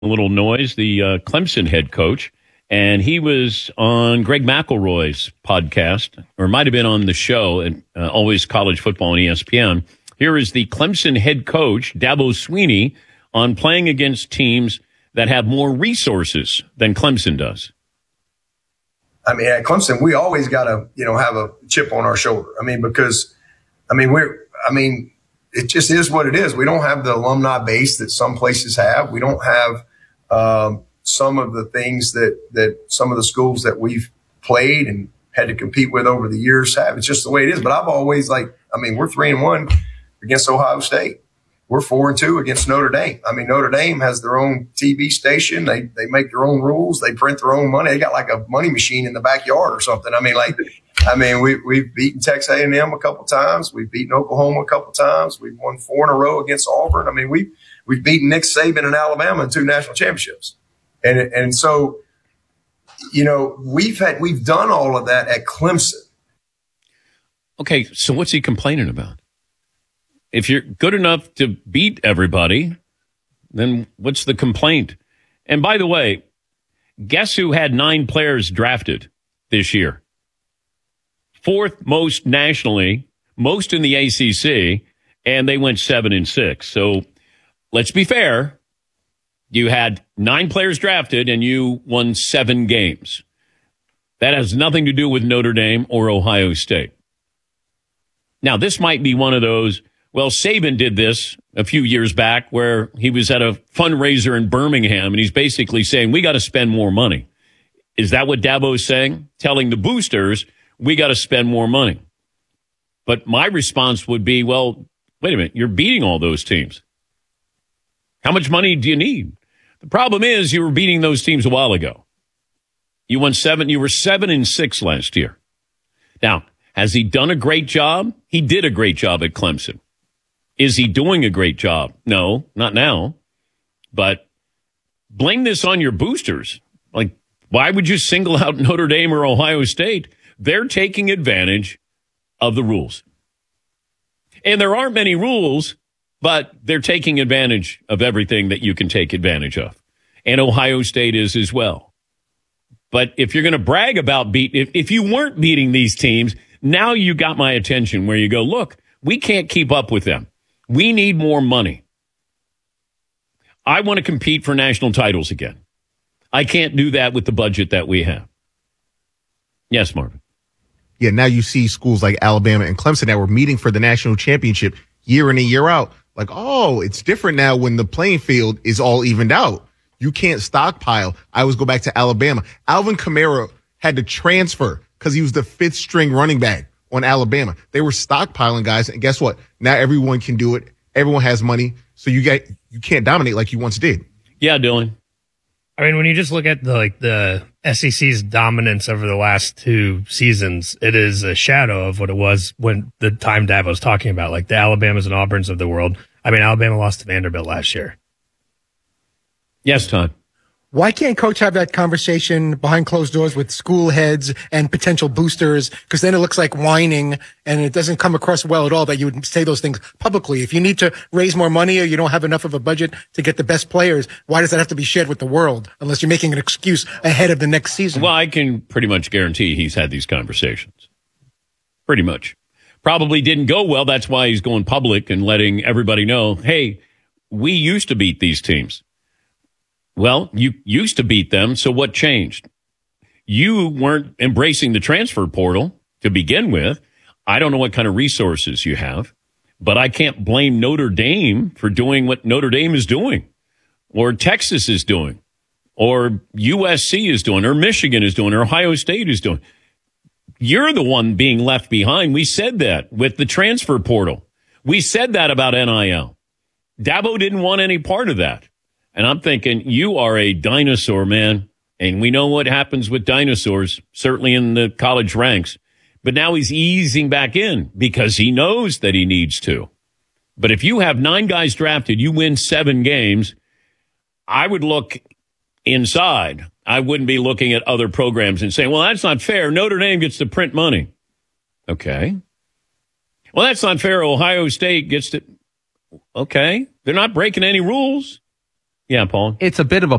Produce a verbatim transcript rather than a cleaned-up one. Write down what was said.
A little noise, the uh, Clemson head coach, and he was on Greg McElroy's podcast, or might have been on the show at uh, Always College Football on E S P N. Here is the Clemson head coach, Dabo Swinney, on playing against teams that have more resources than Clemson does. I mean, at Clemson, we always got to, you know, have a chip on our shoulder. I mean, because, I mean, we're, I mean, it just is what it is. We don't have the alumni base that some places have. We don't have um, some of the things that, that some of the schools that we've played and had to compete with over the years have. It's just the way it is. But I've always like, I mean, we're three and one against Ohio State. We're four and two against Notre Dame. I mean, Notre Dame has their own T V station. They they make their own rules. They print their own money. They got like a money machine in the backyard or something. I mean, like, I mean, we we've beaten Texas A and M a couple times. We've beaten Oklahoma a couple times. We've won four in a row against Auburn. I mean, we we've beaten Nick Saban in Alabama in two national championships. And and so, you know, we've had we've done all of that at Clemson. Okay, so what's he complaining about? If you're good enough to beat everybody, then what's the complaint? And by the way, guess who had nine players drafted this year? Fourth most nationally, most in the A C C, and they went seven and six. So let's be fair. You had nine players drafted and you won seven games. That has nothing to do with Notre Dame or Ohio State. Now, this might be one of those. Well, Saban did this a few years back where he was at a fundraiser in Birmingham, and he's basically saying, we got to spend more money. Is that what Dabo's saying? Telling the boosters, we got to spend more money. But my response would be, well, wait a minute, you're beating all those teams. How much money do you need? The problem is you were beating those teams a while ago. You won seven, you were seven and six last year. Now, has he done a great job? He did a great job at Clemson. Is he doing a great job? No, not now. But blame this on your boosters. Like, why would you single out Notre Dame or Ohio State? They're taking advantage of the rules. And there aren't many rules, but they're taking advantage of everything that you can take advantage of. And Ohio State is as well. But if you're going to brag about beat, if, if you weren't beating these teams, now you got my attention where you go, look, we can't keep up with them. We need more money. I want to compete for national titles again. I can't do that with the budget that we have. Yes, Marvin. Yeah, now you see schools like Alabama and Clemson that were meeting for the national championship year in and year out. Like, oh, it's different now when the playing field is all evened out. You can't stockpile. I always go back to Alabama. Alvin Kamara had to transfer because he was the fifth string running back on Alabama. They were stockpiling guys, and guess what? Now everyone can do it. Everyone has money, so you get you can't dominate like you once did. Yeah, Dylan. I mean, when you just look at the like the S E C's dominance over the last two seasons, it is a shadow of what it was when the time Dabo was talking about, like the Alabamas and Auburns of the world. I mean, Alabama lost to Vanderbilt last year. Yes, Todd. Why can't Coach have that conversation behind closed doors with school heads and potential boosters? Because then it looks like whining, and it doesn't come across well at all that you would say those things publicly. If you need to raise more money or you don't have enough of a budget to get the best players, why does that have to be shared with the world unless you're making an excuse ahead of the next season? Well, I can pretty much guarantee he's had these conversations. Pretty much. Probably didn't go well. That's why he's going public and letting everybody know, hey, we used to beat these teams. Well, you used to beat them, so what changed? You weren't embracing the transfer portal to begin with. I don't know what kind of resources you have, but I can't blame Notre Dame for doing what Notre Dame is doing, or Texas is doing, or U S C is doing, or Michigan is doing, or Ohio State is doing. You're the one being left behind. We said that with the transfer portal. We said that about N I L. Dabo didn't want any part of that. And I'm thinking, you are a dinosaur, man. And we know what happens with dinosaurs, certainly in the college ranks. But now he's easing back in because he knows that he needs to. But if you have nine guys drafted, you win seven games, I would look inside. I wouldn't be looking at other programs and saying, well, that's not fair. Notre Dame gets to print money. Okay. Well, that's not fair. Ohio State gets to. Okay. They're not breaking any rules. Yeah, Paul. It's a bit of a